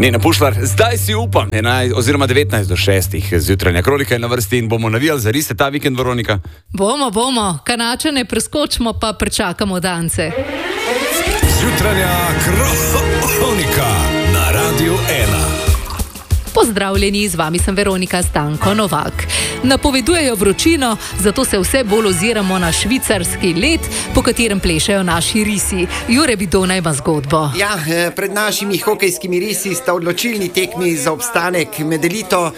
Nena Pušlar, zdaj si upam, 19 do 6 zjutranja kronika je na vrsti in bomo navijali za rise ta vikend, Veronika. Bomo, Kanačane preskočimo pa prečakamo dance. Zjutranja kronika na Radiu 1. Pozdravljeni, z vami sem Veronika Stanko Novak. Napovedujejo vročino, zato se vse bolj oziramo na švicarski led, po katerem plešejo naši risi. Jure Bidona ima zgodbo. Ja, pred našimi hokejskimi risi sta odločilni tekmi za obstanek med elito,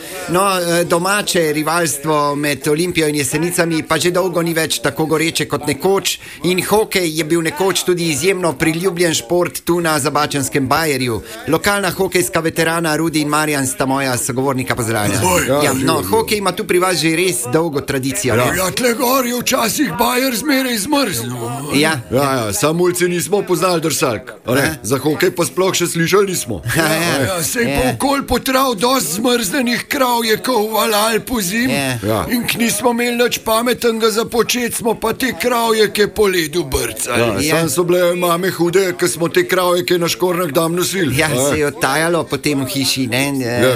domače rivalstvo med Olimpijo in Jesenicami pa že dolgo ni več tako goreče kot nekoč in hokej je bil nekoč tudi izjemno priljubljen šport tu na zabačanskem Bajerju. Lokalna hokejska veterana Rudi in Marjan sta moja sogovornika, pozdravljena. Hokej ima tu pri vas že res dolgo tradicijo. Ja, tle gor je včasih Bajer zmeraj zmrznil. Ja, samulci nismo poznali drsalk. Za hokej pa sploh še slišali nismo. Sej pa okol potrav dost zmrznenih kravjekov valal po zim in k nismo imeli nič pametnega za počet, smo pa te kravjeke po ledu brcali. Sam so bile mame hude, ko smo te kravjeke na škornjak dam nosili. Ja, se je odtajalo potem v hiši, ne?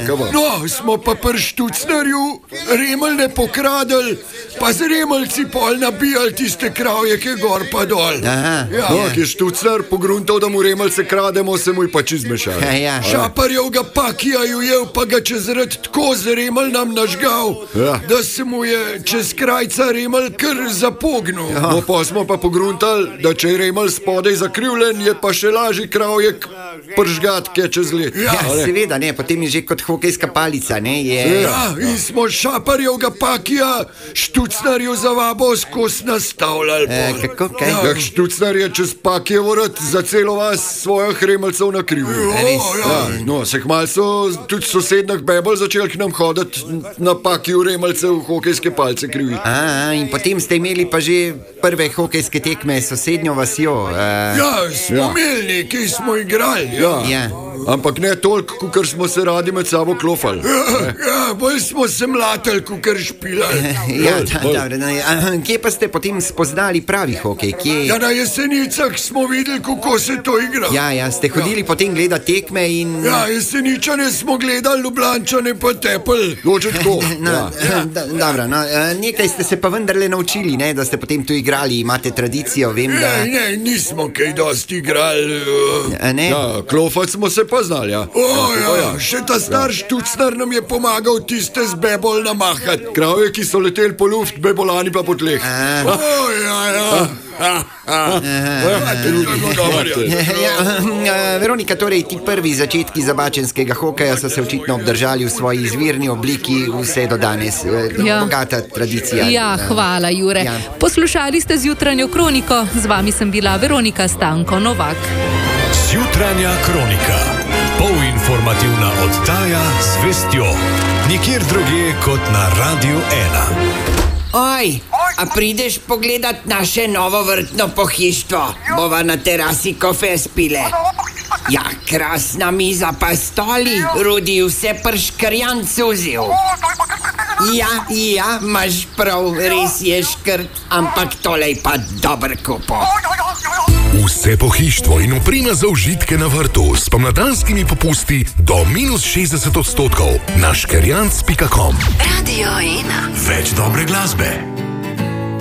Smo pa pri Štucnerju remeljne pokradili, pa z remeljci pol nabijali tiste kravjeke gor pa dol. Ki je Štucner pogruntal, da mu remeljce krademo, se mu je pač izmešal. Šaparjev ga pakija ujel, pa ga čez rad tako z remeljnam nažgal, da se mu je čez krajca remelj kar zapognil. No pa smo pa pogruntali, da če je remelj spodaj zakrivljen, je pa še lažji kravjek pržgat, ki je čez let. Seveda, ne, potem je že kot hokejska palica, ne? In smo Šaparjevga pakija Štucnerju za vabo skos nastavljali. Kako, kaj? Štucner je čez pakijevo rad za celo vas svojih remeljcev nakrivil. Se kmalu so tudi sosednjih bebel začeli k nam hoditi na pakiju remeljcev hokejske palce kriviti. In potem ste imeli pa že prve hokejske tekme s sosednjo vasjo. Smo imeli, ki smo igrali. Ampak ne toliko, kukor smo se radi med sabo klofali. Bolj smo se mlatili, kukor špilali. Kje pa ste potem spoznali pravi hokej? Na Jesenicah smo videli, kako se to igra. Ste hodili potem gledati tekme in... Jeseničane smo gledali, Ljubljančane pa tepel. Loče tako. Dobro, nekaj ste se pa vendarle naučili, ne, da ste potem tu igrali, imate tradicijo, vem, da... Ne, nismo kaj dosti igrali. Klofati smo se pa znali, še ta star Štucner nam je pomagal tiste z bebol namahati. Kravje, ki so leteli po luft, bebolani pa po tleh. Veronika, torej ti prvi začetki zabačenskega hokeja so se očitno obdržali v svoji izvirni obliki vse do danes. Bogata tradicija. Hvala, Jure. Poslušali ste zjutranjo kroniko, z vami sem bila Veronika Stanko Novak. Zjutranja kronika, polinformativna oddaja z vestjo, nikjer drugje kot na Radiu 1. Oj, a prideš pogledat naše novo vrtno pohištvo? Bova na terasi kofe spile. Ja, krasna miza pa stoli, Rudi vse prškrjan suzil. Ja, imaš prav, res je škrt, ampak tolej pa dober kupo. Vse pohištvo in oprema za užitke na vrtu s pomladanskimi popusti do -60% na škerjanc.com. Radio 1. Več dobre glasbe.